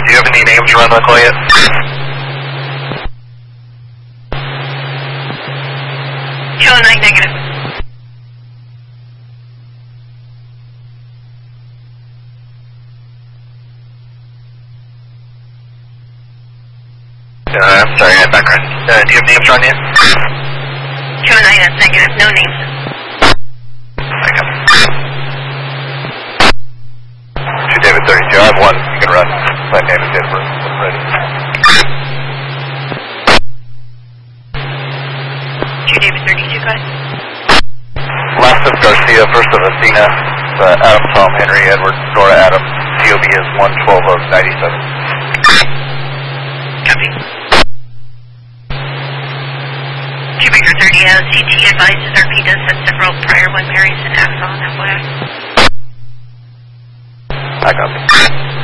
Do you have any names around the call yet? Kilo 9 negative. I'm sorry, I had background. Do you have names around yet? Kilo 9 is negative, no names. I got it. David 32, I have one. You can run. My name is David. I'm ready. David 32, go ahead. Last of Garcia, first of Athena, Adam, Tom, Henry, Edward, Nora, Adam. COB is 112 of 97. Copy. Quebecer 30 has CT advises RP does have several prior 1 Marys and Axel and FYI. I got it.